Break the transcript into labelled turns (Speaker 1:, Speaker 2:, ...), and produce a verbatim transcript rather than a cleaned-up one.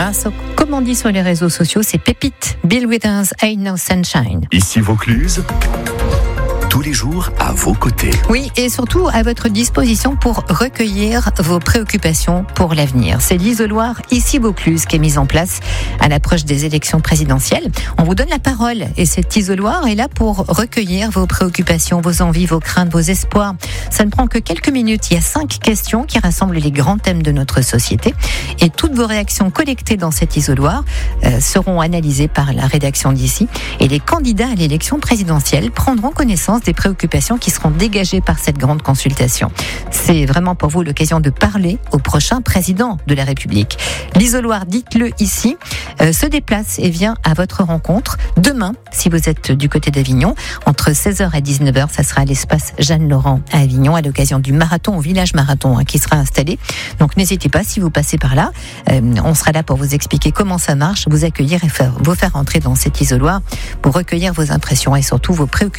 Speaker 1: Ah, so, comme on dit sur les réseaux sociaux, c'est pépite. Bill Withers, Ain't No Sunshine.
Speaker 2: Ici Vaucluse, tous les jours à vos côtés.
Speaker 1: Oui, et surtout à votre disposition pour recueillir vos préoccupations pour l'avenir. C'est l'isoloir Ici Vaucluse qui est mis en place à l'approche des élections présidentielles. On vous donne la parole et cet isoloir est là pour recueillir vos préoccupations, vos envies, vos craintes, vos espoirs. Ça ne prend que quelques minutes. Il y a cinq questions qui rassemblent les grands thèmes de notre société et toutes vos réactions collectées dans cet isoloir euh, seront analysées par la rédaction d'Ici et les candidats à l'élection présidentielle prendront connaissance des préoccupations qui seront dégagées par cette grande consultation. C'est vraiment pour vous l'occasion de parler au prochain président de la République. L'isoloir, dites-le ici, euh, se déplace et vient à votre rencontre demain, si vous êtes du côté d'Avignon, entre seize heures et dix-neuf heures, ça sera à l'espace Jeanne-Laurent à Avignon, à l'occasion du marathon, au village marathon hein, qui sera installé. Donc n'hésitez pas, si vous passez par là, euh, on sera là pour vous expliquer comment ça marche, vous accueillir et faire, vous faire entrer dans cet isoloir pour recueillir vos impressions et surtout vos préoccupations